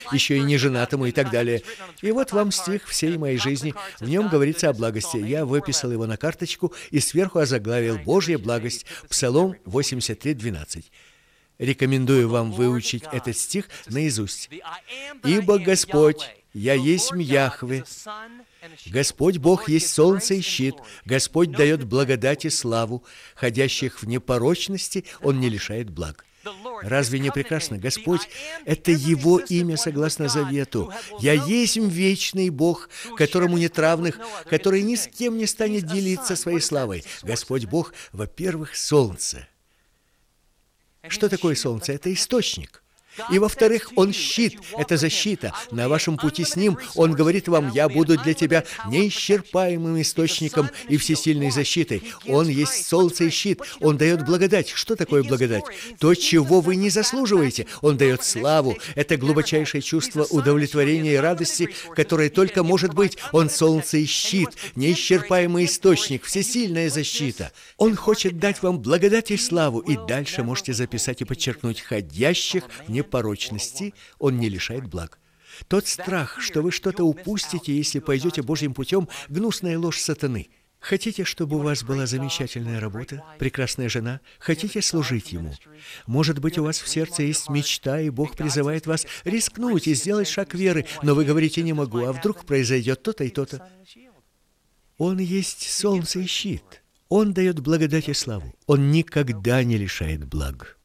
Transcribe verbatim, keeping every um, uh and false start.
еще и неженатому и так далее. И вот вам стих всей моей жизни. В нем говорится о благости. Я выписал его на карточку и сверху озаглавил «Божья благость», Псалом восемьдесят три, двенадцать. Рекомендую вам выучить этот стих наизусть. «Ибо Господь, я есть Яхве, Господь Бог есть солнце и щит, Господь дает благодать и славу, ходящих в непорочности Он не лишает благ». Разве не прекрасно? Господь — это Его имя согласно завету. «Я есть вечный Бог, которому нет равных, который ни с кем не станет делиться своей славой». Господь Бог, во-первых, солнце. Что такое солнце? Это источник. И, во-вторых, Он щит, это защита. На вашем пути с Ним Он говорит вам: «Я буду для тебя неисчерпаемым источником и всесильной защитой». Он есть солнце и щит. Он дает благодать. Что такое благодать? То, чего вы не заслуживаете. Он дает славу. Это глубочайшее чувство удовлетворения и радости, которое только может быть. Он солнце и щит, неисчерпаемый источник, всесильная защита. Он хочет дать вам благодать и славу. И дальше можете записать и подчеркнуть: ходящих в непорочности Он не лишает благ. Тот страх, что вы что-то упустите, если пойдете Божьим путем, гнусная ложь сатаны. Хотите, чтобы у вас была замечательная работа, прекрасная жена? Хотите служить Ему? Может быть, у вас в сердце есть мечта, и Бог призывает вас рискнуть и сделать шаг веры, но вы говорите: «Не могу, а вдруг произойдет то-то и то-то». Он есть солнце и щит. Он дает благодать и славу. Он никогда не лишает благ.